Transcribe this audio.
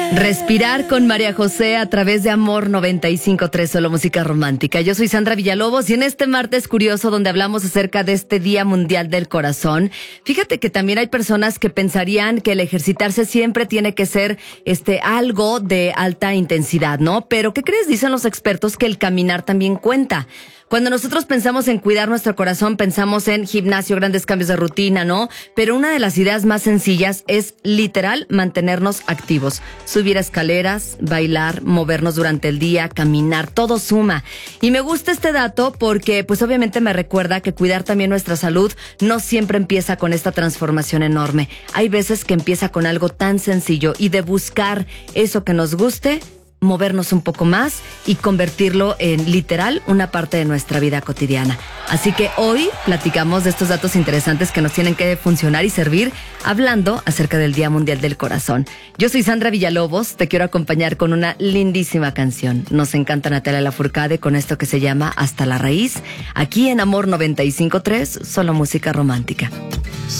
Respirar con María José a través de Amor 95.3, solo música romántica. Yo soy Sandra Villalobos y en este martes curioso donde hablamos acerca de este Día Mundial del Corazón, fíjate que también hay personas que pensarían que el ejercitarse siempre tiene que ser algo de alta intensidad, ¿no? Pero ¿qué crees? Dicen los expertos que el caminar también cuenta. Cuando nosotros pensamos en cuidar nuestro corazón, pensamos en gimnasio, grandes cambios de rutina, ¿no? Pero una de las ideas más sencillas es literal mantenernos activos. Subir escaleras, bailar, movernos durante el día, caminar, todo suma. Y me gusta este dato porque pues obviamente me recuerda que cuidar también nuestra salud no siempre empieza con esta transformación enorme. Hay veces que empieza con algo tan sencillo y de buscar eso que nos guste, movernos un poco más y convertirlo en literal una parte de nuestra vida cotidiana. Así que hoy platicamos de estos datos interesantes que nos tienen que funcionar y servir hablando acerca del Día Mundial del Corazón. Yo soy Sandra Villalobos, te quiero acompañar con una lindísima canción. Nos encanta Natalia Lafourcade con esto que se llama Hasta la Raíz, aquí en Amor 95.3, solo música romántica.